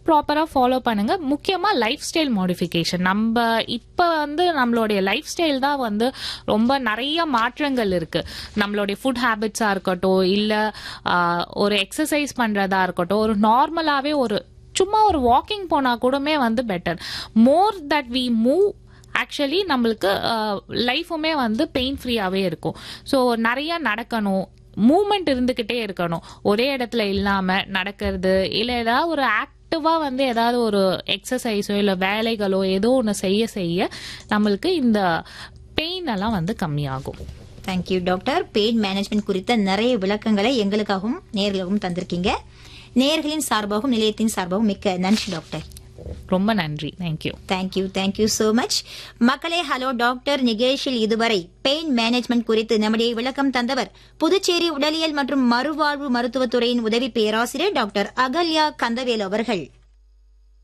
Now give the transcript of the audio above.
ப்ராப்பரா ஃபாலோ பண்ணுங்க. முக்கியமா லைஃப் ஸ்டைல் மாடிஃபிகேஷன். நம்ம இப்ப நம்மளுடைய லைஃப் ஸ்டைல் தான் ரொம்ப நிறைய மாற்றங்கள் இருக்கு. நம்மளுடைய ஃபுட் ஹேபிட்ஸா இருக்கட்டும், இல்ல ஒரு எக்ஸசைஸ் பண்றதா இருக்கட்டும், ஒரு நார்மலாவே சும்மா ஒரு வாக்கிங் போனா கூடமே better. More that we move, actually நம்மளுக்கு லைஃபுமே பெயின் ஃப்ரீயாவே இருக்கும். ஸோ நிறைய நடக்கணும், மூவ்மெண்ட் இருந்துகிட்டே இருக்கணும். ஒரே இடத்துல இல்லாம நடக்கிறது, இல்ல ஏதாவது ஒரு ஆக்டிவா ஏதாவது ஒரு எக்ஸசைஸோ இல்ல வேலைகளோ ஏதோ ஒன்று செய்ய செய்ய நம்மளுக்கு இந்த பெயின் எல்லாம் கம்மியாகும். Thank you doctor. பெயின் மேனேஜ்மெண்ட் குறித்த நிறைய விளக்கங்களை எங்களுக்காகவும் நேயர்களுக்கும் தந்திருக்கீங்க. நேயர்களின் சார்பாகவும் நிலையத்தின் சார்பாகவும் மிக்க நன்றி டாக்டர். ரொம்ப நன்றி. தேங்க்யூ. Thank you so much. மக்களே, ஹலோ டாக்டர் நிகழ்ச்சியில் இதுவரை பெயின் மேனேஜ்மெண்ட் குறித்து நம்முடைய விளக்கம் தந்தவர் புதுச்சேரி உடலியல் மற்றும் மறுவாழ்வு மருத்துவத்துறையின் உதவி பேராசிரியர் டாக்டர் அகல்யா கந்தவேலு அவர்கள்.